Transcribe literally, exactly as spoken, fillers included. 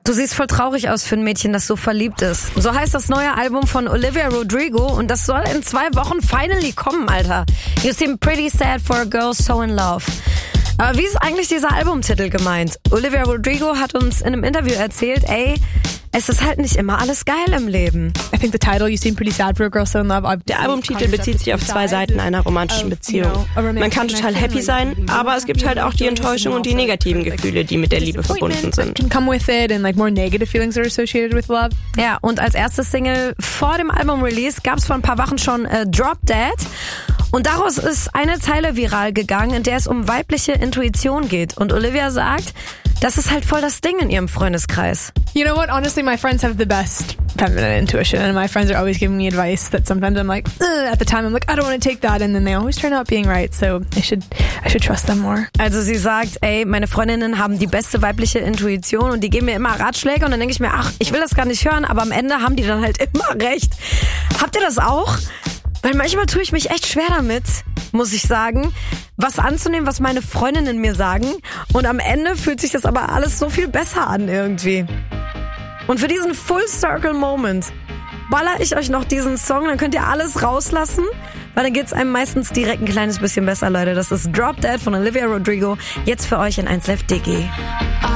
Du siehst voll traurig aus für ein Mädchen, das so verliebt ist. So heißt das neue Album von Olivia Rodrigo und das soll in zwei Wochen finally kommen, Alter. You seem pretty sad for a girl so in love. Aber wie ist eigentlich dieser Albumtitel gemeint? Olivia Rodrigo hat uns in einem Interview erzählt, ey, es ist halt nicht immer alles geil im Leben. I think the title, You Seem Pretty Sad for a Girl So in Love. Der Albumtitel bezieht sich auf zwei Seiten einer romantischen Beziehung. Man kann total happy sein, aber es gibt halt auch die Enttäuschung und die negativen Gefühle, die mit der Liebe verbunden sind. Can come with it and like more negative feelings are associated with love. Ja, und als erste Single vor dem Album-Release gab es vor ein paar Wochen schon äh, Drop Dead. Und daraus ist eine Zeile viral gegangen, in der es um weibliche Intuition geht. Und Olivia sagt, das ist halt voll das Ding in ihrem Freundeskreis. You know what? Honestly, my friends have the best feminine intuition, and my friends are always giving me advice that sometimes I'm like, ugh, at the time I'm like, I don't want to take that, and then they always turn out being right. So I should, I should trust them more. Also sie sagt, ey, meine Freundinnen haben die beste weibliche Intuition und die geben mir immer Ratschläge und dann denke ich mir, ach, ich will das gar nicht hören, aber am Ende haben die dann halt immer recht. Habt ihr das auch? Weil manchmal tue ich mich echt schwer damit, muss ich sagen, was anzunehmen, was meine Freundinnen mir sagen. Und am Ende fühlt sich das aber alles so viel besser an irgendwie. Und für diesen Full Circle Moment baller ich euch noch diesen Song, dann könnt ihr alles rauslassen, weil dann geht's einem meistens direkt ein kleines bisschen besser, Leute. Das ist Drop Dead von Olivia Rodrigo, jetzt für euch in eins Live Diggy.